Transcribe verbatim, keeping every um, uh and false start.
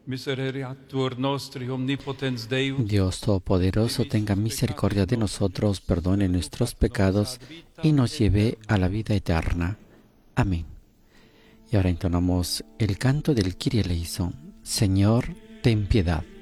Misereatur nostri omnipotens Deus, Dios Todopoderoso, tenga misericordia de nosotros, perdone nuestros pecados y nos lleve a la vida eterna. Amén. Y ahora entonamos el canto del Kyrie eleison. Señor, ten piedad.